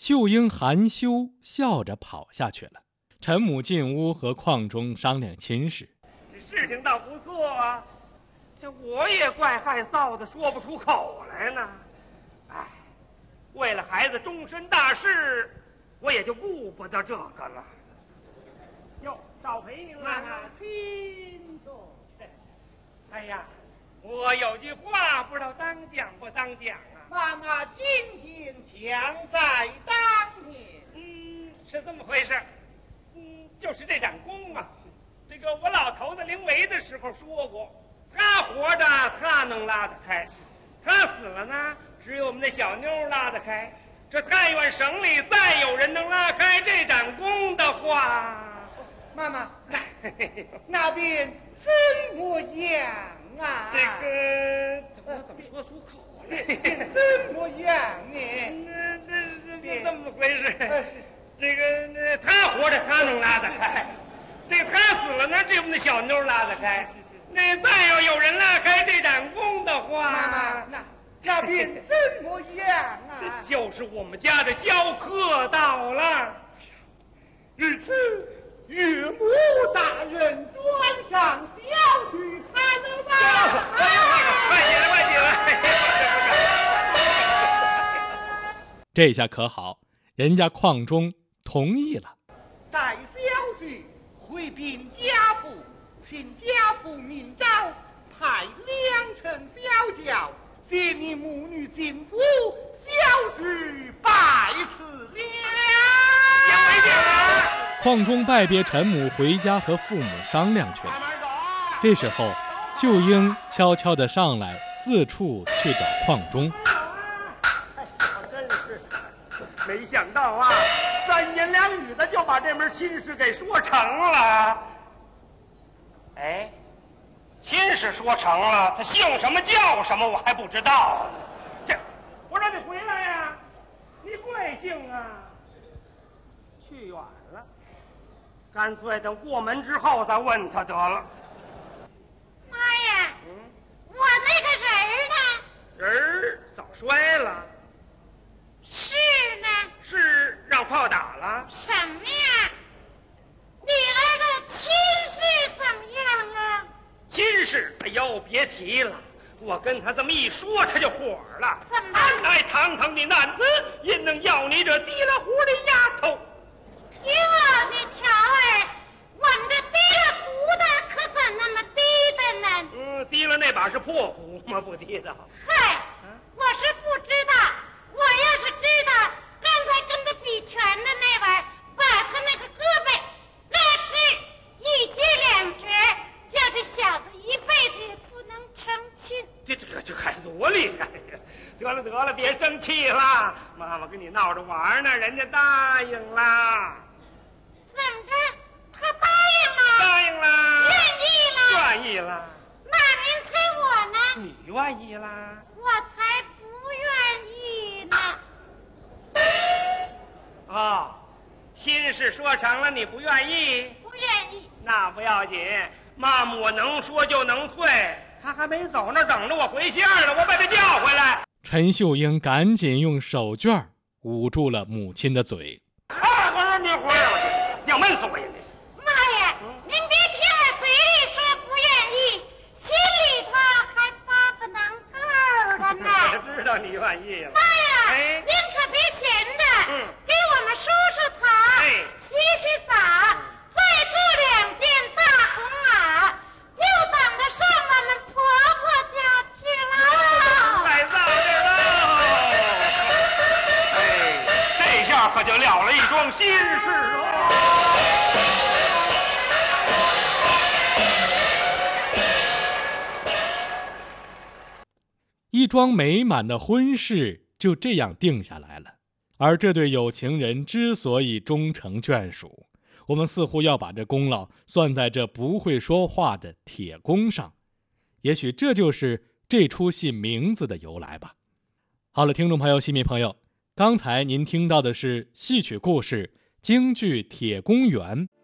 秀英含羞笑着跑下去了。陈母进屋和邝中商量亲事。 这事情倒不错啊，这我也怪害臊的，说不出口来呢。哎，为了孩子终身大事，我也就顾不得这个了。哟，少陪您了。 请坐。 哎呀，我有句话不知道当讲不当讲啊。 妈妈今天将在当年。 是这么回事。就是这展公啊，这个我老头子临危的时候说过，他活着他能拉得开，他死了呢，只有我们那小妞拉得开。这太原省里再有人能拉开这展公的话， 妈妈，那边怎么样啊？ 这个我怎么说出口来？ 怎么样呢？ 这这么回事？这个他活着他能拉得开，这个他死了呢，这我们的小妞拉得开。那再要有人拉开这展公的话， 妈妈，那边怎么样啊？ 就是我们家的教课到了。 如此，岳母大人端上小婿才能吧？ 快起来，快起来！ 这下可好，人家邝中同意了。 待小婿回禀家父，请家父明诏派2乘小轿接你母女进府，小婿拜辞了。 邝中拜别陈母，回家和父母商量去了。这时候，秀英悄悄地上来，四处去找邝中。 真是没想到啊，3言2语的就把这门亲事给说成了。哎，亲事说成了，他姓什么叫什么我还不知道。这，我让你回来呀，你贵姓啊？去远了，干脆等过门之后再问他得了。 妈呀，我那个人儿呢？ 人早摔了。 是呢？ 是让炮打了？ 什么呀？女儿的亲事怎么样啊？ 亲事，哎呦，别提了，我跟他这么一说，他就火了。 怎么？ 俺乃堂堂的男子，焉能要你这低了胡的丫头？ 听我的条儿，我们这低了胡的可怎那么低的呢？ 低了那把是破胡吗？不低的。 嗨，我是不知道。我要是知道，刚才跟他比拳的那位，把他那个胳膊咯吱一截2截，叫这小子一辈子也不能成亲。 这还多厉害呀！得了，别生气了，妈妈跟你闹着玩呢，人家答应了。 怎么着？他答应了？ 答应了。 愿意了？ 愿意了。 那您猜我呢？ 你愿意啦？ 我才不愿意呢。 哦，亲事说成了，你不愿意？ 不愿意。 那不要紧，妈妈我能说就能退。他还没走那等着我回信呢，我把他叫回来。 陈秀英赶紧用手绢捂住了母亲的嘴。 我说你回来，我要闷死我呀！ 妈呀，您别听我嘴里说不愿意，心里头还发个能够的呢。 我知道你愿意了。 妈呀， 哎， 您可别闲着，给我们梳梳头，洗洗澡，再雇2件大红袄，就等着上我们婆婆家去了。 太早了。这下可就了了一桩心事了。 一桩美满的婚事就这样定下来了。而这对有情人之所以终成眷属，我们似乎要把这功劳算在这不会说话的铁公上。也许这就是这出戏名字的由来吧。好了，听众朋友、戏迷朋友，刚才您听到的是戏曲故事京剧《铁公园》。